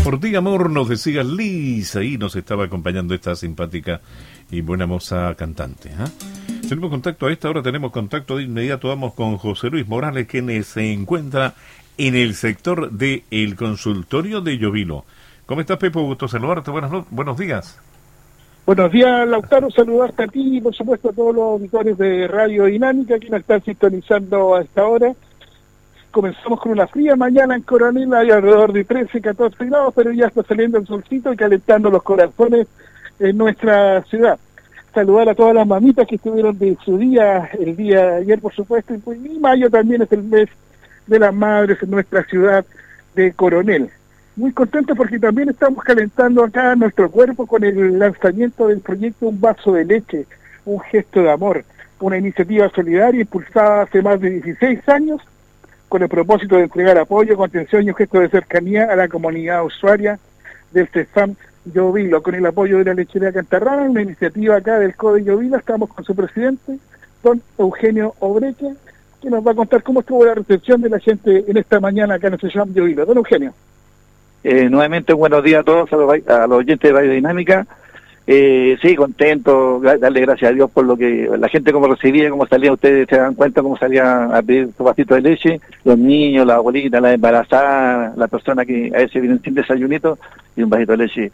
por ti, amor, nos decía Liz. Ahí nos estaba acompañando esta simpática y buena moza cantante. Tenemos contacto a esta hora, tenemos contacto de inmediato. Vamos con José Luis Morales, quien se encuentra en el sector del consultorio de Llovilo. ¿Cómo estás, Pepo? Gusto saludarte. Buenos días. Buenos días, Lautaro. Saludarte a ti y, por supuesto, a todos los auditores de Radio Dinámica que nos están sintonizando a esta hora. Comenzamos con una fría mañana en Coronel, hay alrededor de 13, 14 grados, pero ya está saliendo el solcito y calentando los corazones en nuestra ciudad. Saludar a todas las mamitas que estuvieron de su día, el día de ayer, por supuesto, y mayo también es el mes de las madres en nuestra ciudad de Coronel. Muy contento porque también estamos calentando acá nuestro cuerpo con el lanzamiento del proyecto Un Vaso de Leche, un gesto de amor, una iniciativa solidaria impulsada hace más de 16 años con el propósito de entregar apoyo, contención y un gesto de cercanía a la comunidad usuaria del CESAM Llovilo, con el apoyo de la lechería Cantarrana, una iniciativa acá del CODE Llovilo. Estamos con su presidente, don Eugenio Obreque, que nos va a contar cómo estuvo la recepción de la gente en esta mañana acá en el CESAM Llovilo. Don Eugenio. Nuevamente buenos días a todos, a los oyentes de Radio Dinámica. Sí, contento, darle gracias a Dios por lo que la gente como recibía, cómo salía, ustedes se dan cuenta cómo salía a pedir su vasito de leche, los niños, la abuelita, la embarazada, la persona que a veces vienen sin desayunito y un vasito de leche